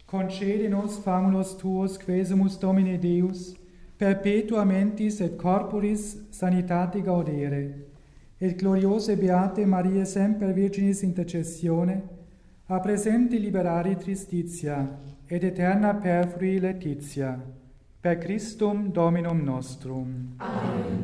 concede nos famulos tuos quesumus Domine Deus, perpetua mentis et corporis sanitate gaudere, et gloriose beate Mariae semper Virginis intercessione, a presenti liberari tristitia, et eterna perfrui laetitia, per Christum Dominum nostrum. Amen.